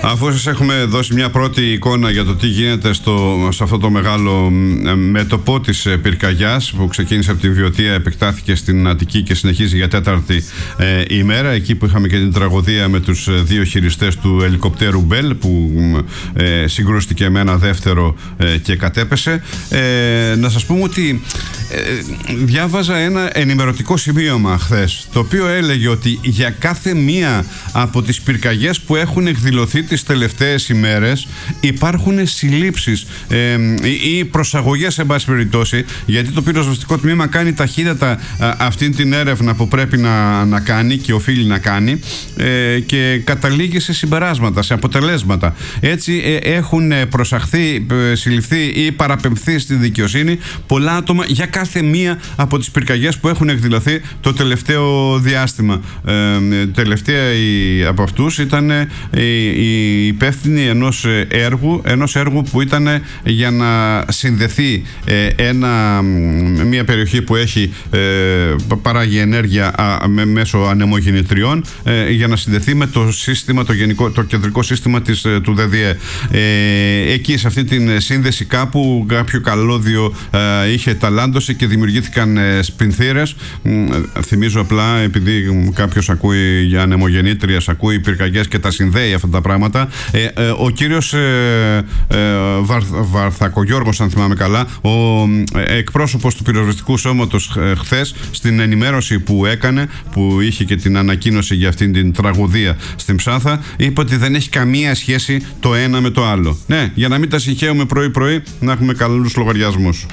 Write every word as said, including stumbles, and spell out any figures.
Αφού σας έχουμε δώσει μια πρώτη εικόνα για το τι γίνεται στο, σε αυτό το μεγάλο μέτωπο της πυρκαγιάς που ξεκίνησε από τη Βιωτία, επεκτάθηκε στην Αττική και συνεχίζει για τέταρτη ε, ημέρα, εκεί που είχαμε και την τραγωδία με τους δύο χειριστές του ελικοπτέρου Bell που ε, συγκρούστηκε με ένα δεύτερο ε, και κατέπεσε. Ε, να σας πούμε ότι ε, διάβαζα ένα ενημερωτικό σημείωμα χθες, το οποίο έλεγε ότι για κάθε μία από τις πυρκαγιές που έχουν εκδηλωθεί τις τελευταίες ημέρες υπάρχουν συλλήψεις ε, ή προσαγωγές, εν πάση περιπτώσει, γιατί το πυροσβεστικό τμήμα κάνει ταχύτατα αυτή την έρευνα που πρέπει να, να κάνει και οφείλει να κάνει ε, και καταλήγει σε συμπεράσματα, σε αποτελέσματα. Έτσι ε, έχουν προσαχθεί, ε, συλληφθεί ή παραπεμφθεί στη δικαιοσύνη πολλά άτομα για κάθε μία από τις πυρκαγιές που έχουν εκδηλωθεί το τελευταίο διάστημα. Ε, τελευταία η, από αυτούς ήταν ε, η υπεύθυνη ενός έργου, ενός έργου που ήταν για να συνδεθεί ε, ένα, μια περιοχή που έχει ε, παράγει ενέργεια α, με, μέσω ανεμογεννητριών ε, για να συνδεθεί με το σύστημα, το, γενικό, το κεντρικό σύστημα της, του ΔΔΕ. Ε, εκεί σε αυτή την σύνδεση κάπου κάποιο καλώδιο ε, είχε ταλάντωση και δημιουργήθηκαν ε, σπινθήρες. Ε, θυμίζω απλά, επειδή κάποιος ακούει για ανεμογεννήτριες, ακούει πυρκαγιές και τα συνδέει αυτά τα πράγματα. Ε, ε, ο κύριος ε, ε, Βαρ, Βαρθακογιώργος, αν θυμάμαι καλά, ο ε, εκπρόσωπος του πυροσβεστικού σώματος ε, χθες, στην ενημέρωση που έκανε, που είχε και την ανακοίνωση για αυτήν την τραγωδία στην Ψάθα, είπε ότι δεν έχει καμία σχέση το ένα με το άλλο. Ναι, για να μην τα συγχαίουμε πρωί-πρωί, να έχουμε καλούς λογαριασμούς.